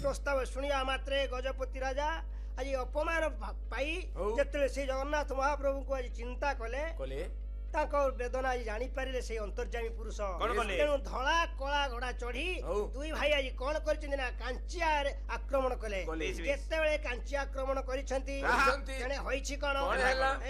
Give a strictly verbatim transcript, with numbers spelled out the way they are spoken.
प्रस्ताव शुणिया मात्रे गजपति राजा आज अपमान पाई जिते से जगन्नाथ महाप्रभु को आज चिंता कले कले वेदना आज जानी पारे से अंतर्जामी पुरुष तेणु धला कला घोड़ा चढ़ी दुई भाई आज कौन कर कांचिया आक्रमण कले केते कांची आक्रमण कर कौन